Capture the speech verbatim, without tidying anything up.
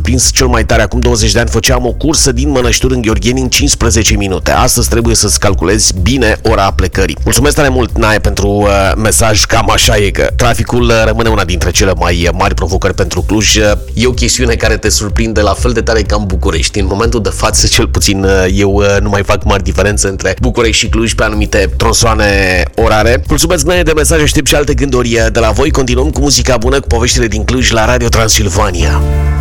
surprins cel mai tare. Acum douăzeci de ani făceam o cursă din Mănășturi în Gheorgheni în cincisprezece minute. Astăzi trebuie să-ți calculezi bine ora plecării. Mulțumesc tare mult, Nae, pentru uh, mesaj. Cam așa e că traficul uh, rămâne una dintre cele mai mari provocări pentru Cluj. Uh, e o chestiune care te surprinde la fel de tare ca în București. În momentul de față, cel puțin uh, eu uh, nu mai fac mari diferențe între București și Cluj pe anumite tronsoane orare. Mulțumesc, Nae, de mesaje. Aștept și alte gânduri de la voi. Continuăm cu muzica bună, cu poveștile din Cluj la Radio Transilvania.